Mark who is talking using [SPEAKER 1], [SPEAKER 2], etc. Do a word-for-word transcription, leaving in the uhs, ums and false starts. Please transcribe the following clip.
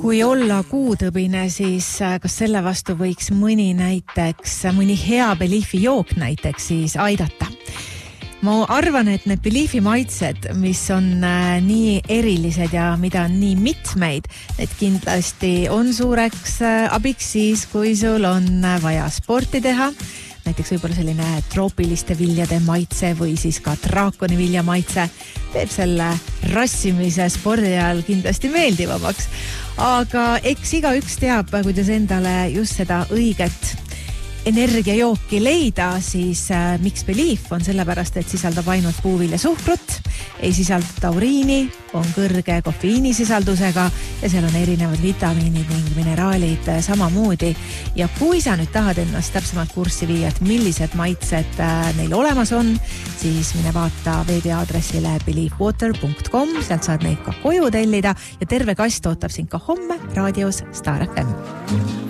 [SPEAKER 1] kui olla kuutõbine, siis kas selle vastu võiks mõni näiteks, mõni hea Beliefi jook näiteks siis aidata? Ma arvan, et need Beliefi maitsed, mis on nii erilised ja mida on nii mitmeid, need kindlasti on suureks abiks siis, kui sul on vaja sporti teha. Näiteks võib-olla selline troopiliste viljade maitse või siis ka draakoni vilja maitse teeb selle rassimise spordi ajal kindlasti meeldivamaks. Aga eks igaüks teab, kuidas endale just seda õiget energiajooki leida, siis äh, miks Belief on sellepärast, et sisaldab ainult puuvilja suhkrut, ei sisalda tauriini, on kõrge kofeiinisisaldusega ja seal on erinevad vitamiinid ning mineraalid äh, samamoodi. Ja kui sa nüüd tahad ennast täpsemalt kurssi viia, et millised maitsed äh, neil olemas on, siis mine vaata veebiaadressile belief water punkt com, sealt saad neid ka koju tellida ja terve kast ootab sind ka homme raadios Star F M.